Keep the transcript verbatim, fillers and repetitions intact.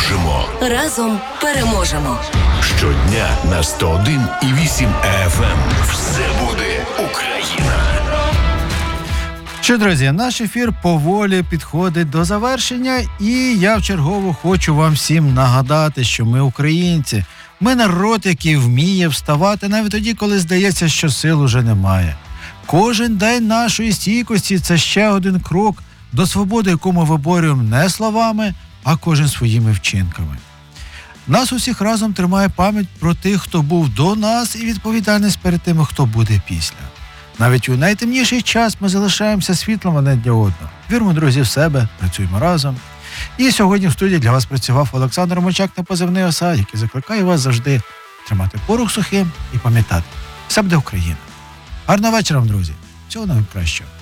дружимо. Разом переможемо. Щодня на сто один і вісім еф ем. Все буде Україна. Що, друзі, наш ефір поволі підходить до завершення, і я вчергово хочу вам всім нагадати, що ми українці. Ми народ, який вміє вставати навіть тоді, коли здається, що сил уже немає. Кожен день нашої стійкості – це ще один крок до свободи, яку ми виборюємо не словами, а кожен своїми вчинками. Нас усіх разом тримає пам'ять про тих, хто був до нас, і відповідальність перед тими, хто буде після. Навіть у найтемніший час ми залишаємося світлом одне для одного. Віримо, друзі, в себе, працюємо разом. І сьогодні в студії для вас працював Олександр Мочак на позивний ОСА, який закликає вас завжди тримати порох сухим і пам'ятати. Все буде Україна. Гарного вечора вам, друзі. Всього найкращого.